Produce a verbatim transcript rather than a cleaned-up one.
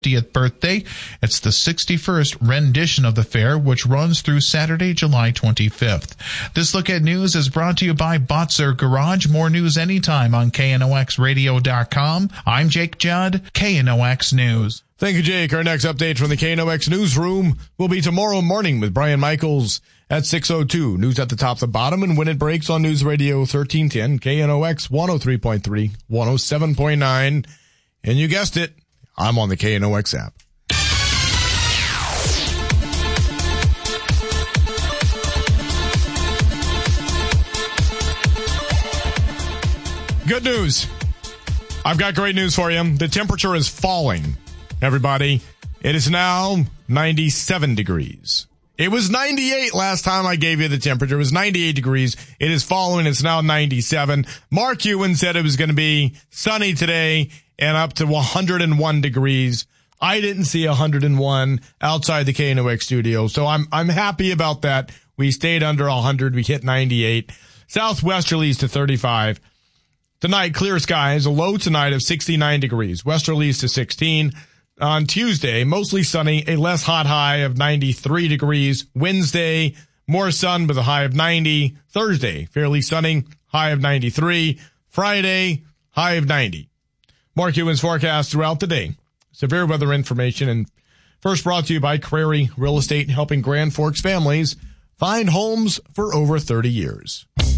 fiftieth birthday. It's the sixty-first rendition of the fair, which runs through Saturday, July twenty-fifth. This look at news is brought to you by Botzer Garage. More news anytime on K N O X radio dot com. I'm Jake Judd, K N O X News. Thank you, Jake. Our next update from the K N O X newsroom will be tomorrow morning with Brian Michaels at six oh two. News at the top, the bottom, and when it breaks on News Radio thirteen ten, K N O X one oh three point three, one oh seven point nine. And you guessed it, I'm on the K N O X app. Good news. I've got great news for you. The temperature is falling, everybody. It is now ninety-seven degrees. It was ninety-eight last time I gave you the temperature. It was ninety-eight degrees. It is falling. It's now ninety-seven. Mark Ewan said it was going to be sunny today and up to one hundred one degrees. I didn't see one hundred one outside the K N O X studio, so I'm I'm happy about that. We stayed under one hundred. We hit ninety-eight. Southwesterlies to thirty-five. Tonight, clear skies. A low tonight of sixty-nine degrees. Westerlies to sixteen. On Tuesday, mostly sunny, a less hot high of ninety-three degrees. Wednesday, more sun with a high of ninety. Thursday, fairly sunny, high of ninety-three. Friday, high of ninety. Mark Ewan's forecast throughout the day. Severe weather information, and first brought to you by Crary Real Estate, helping Grand Forks families find homes for over thirty years.